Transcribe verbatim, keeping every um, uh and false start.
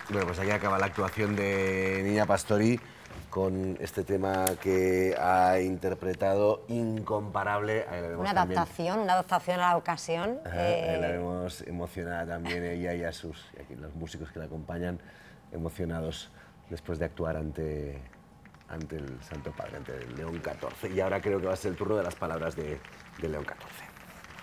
Bueno, pues aquí acaba la actuación de Niña Pastori con este tema que ha interpretado incomparable. Ahí la vemos Una también. adaptación, una adaptación a la ocasión. Ajá, eh, ahí la vemos emocionada también ella y a sus, y aquí los músicos que la acompañan, emocionados después de actuar ante, ante el Santo Padre, ante el León catorce. Y ahora creo que va a ser el turno de las palabras de, de León catorce.